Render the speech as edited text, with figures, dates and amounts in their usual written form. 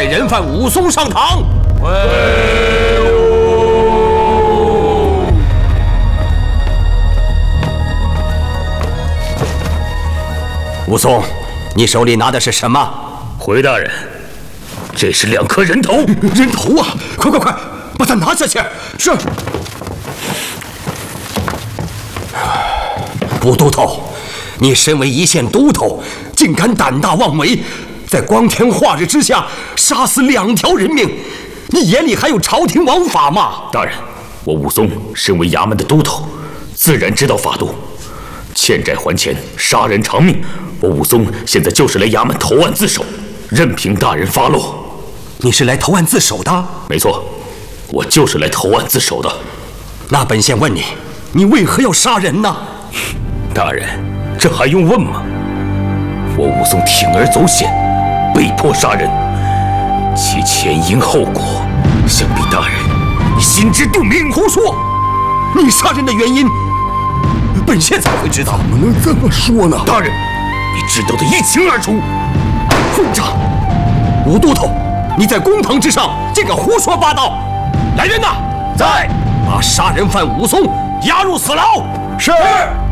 人犯武松上堂。 会晤。 武松，你手里拿的是什么？ 回大人，这是2颗人头。 人头啊！快快快，把它拿下去！是。武都头，你身为一县都头，竟敢胆大妄为，在光天化日之下杀死2条人命，你眼里还有朝廷王法吗？ 大人，我武松身为衙门的都头，自然知道法度，欠债还钱，杀人偿命。我武松现在就是来衙门投案自首，任凭大人发落。 你是来投案自首的？ 没错，我就是来投案自首的。 那本县问你，你为何要杀人呢？ 大人，这还用问吗？我武松铤而走险，被迫杀人，其前因后果，想必大人你心知肚明。 胡说！你杀人的原因，本县怎么会知道？ 怎么能这么说呢？ 大人，你知道的一清二楚。 混账！武都头，你在公堂之上竟敢胡说八道！来人呐， 在， 把杀人犯武松押入死牢。 是。